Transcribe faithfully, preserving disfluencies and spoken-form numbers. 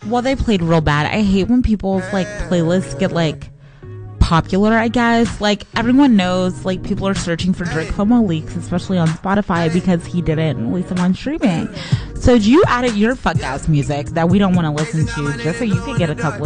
Well, they played real bad. I hate when people's like playlists get like popular, I guess. Like everyone knows, like people are searching for Drake FOMO leaks, especially on Spotify, because he didn't release them on streaming. So you added your fuck ass music that we don't want to listen to just so you could get a couple